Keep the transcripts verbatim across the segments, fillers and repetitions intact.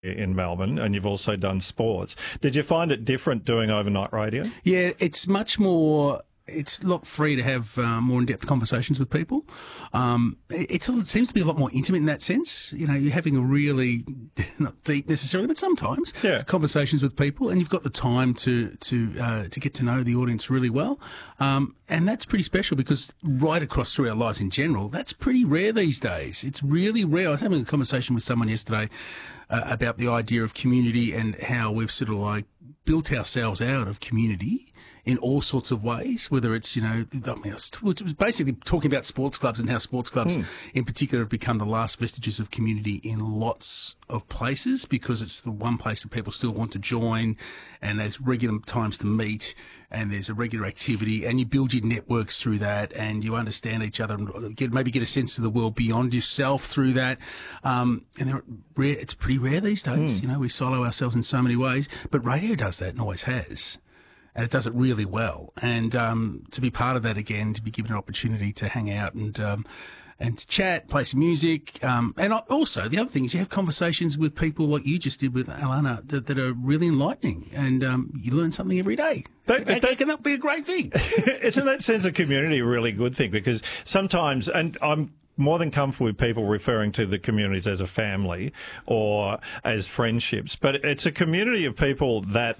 in Melbourne, and you've also done sports. Did you find it different doing overnight radio? Yeah, it's much more... It's a lot free to have uh, more in-depth conversations with people. Um, it, it seems to be a lot more intimate in that sense. You know, you're having a really, not deep necessarily, but sometimes, yeah. conversations with people, and you've got the time to to uh, to get to know the audience really well. Um, and that's pretty special because right across through our lives in general, that's pretty rare these days. It's really rare. I was having a conversation with someone yesterday uh, about the idea of community and how we've sort of like built ourselves out of community in all sorts of ways, whether it's, you know, I mean, it was basically talking about sports clubs and how sports clubs mm. in particular have become the last vestiges of community in lots of places because it's the one place that people still want to join and there's regular times to meet and there's a regular activity and you build your networks through that and you understand each other and get, maybe get a sense of the world beyond yourself through that. Um, and they're rare, it's pretty rare these days. Mm. You know, we silo ourselves in so many ways, but radio does that and always has. And it does it really well. And um, to be part of that again, to be given an opportunity to hang out and um, and to chat, play some music. Um, and also, the other thing is you have conversations with people like you just did with Alana that, that are really enlightening. And um, you learn something every day. That, that, that can that be a great thing. Isn't that sense of community a really good thing? Because sometimes, and I'm more than comfortable with people referring to the communities as a family or as friendships, but it's a community of people that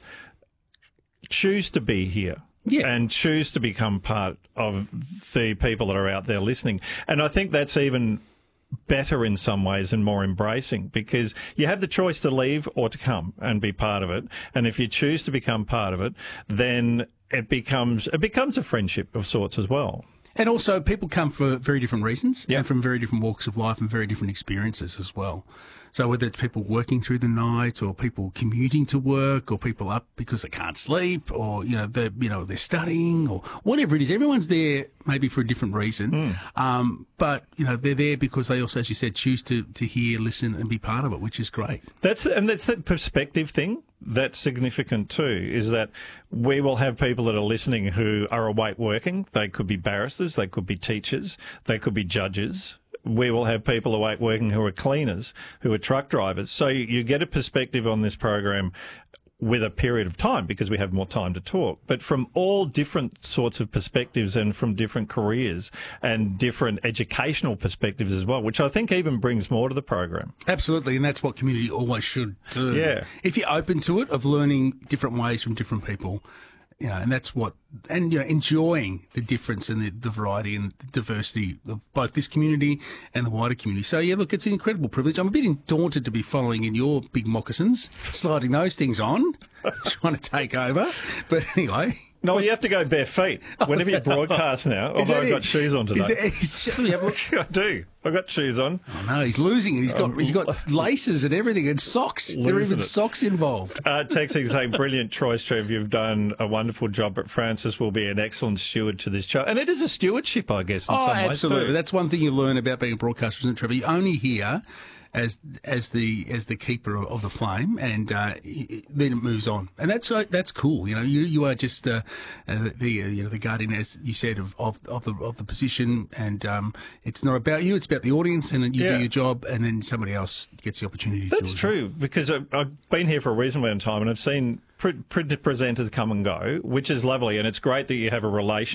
choose to be here yeah. and choose to become part of the people that are out there listening. And I think that's even better in some ways and more embracing because you have the choice to leave or to come and be part of it. And if you choose to become part of it, then it becomes it becomes a friendship of sorts as well. And also, people come for very different reasons yep. and from very different walks of life and very different experiences as well. So whether it's people working through the night or people commuting to work or people up because they can't sleep or, you know, they're, you know, they're studying or whatever it is, everyone's there maybe for a different reason. Mm. Um, but, you know, they're there because they also, as you said, choose to, to hear, listen and be part of it, which is great. That's and that's that perspective thing. That's significant too, is that we will have people that are listening who are awake working. They could be barristers, they could be teachers, they could be judges. We will have people awake working who are cleaners, who are truck drivers. So you get a perspective on this program with a period of time because we have more time to talk, but from all different sorts of perspectives and from different careers and different educational perspectives as well, which I think even brings more to the program. Absolutely, and that's what community always should do. Yeah. If you're open to it, of learning different ways from different people, you know, and that's what, and, you know, enjoying the difference and the, the variety and the diversity of both this community and the wider community. So, yeah, look, it's an incredible privilege. I'm a bit daunted to be following in your big moccasins, sliding those things on, trying to take over. But anyway. No, you have to go bare feet whenever you broadcast now, although I've got it? shoes on today. Is it, is, I do. I've got shoes on. Oh, no, he's losing it. He's got, um, he's got laces and everything and socks. There are even it. socks involved. Uh, texting saying, brilliant choice, Trev. You've done a wonderful job, but Francis will be an excellent steward to this show. And it is a stewardship, I guess, in oh, some ways. Absolutely. That's one thing you learn about being a broadcaster, isn't it, Trevor? You only hear as as the as the keeper of, of the flame, and uh, then it moves on, and that's uh, that's cool. You know, you you are just uh, uh, the uh, you know the guardian, as you said, of of, of the of the position, and um, it's not about you; it's about the audience, and you yeah. do your job, and then somebody else gets the opportunity. That's to do true, well. Because I've, I've been here for a reasonable amount of time, and I've seen pre- pre- presenters come and go, which is lovely, and it's great that you have a relation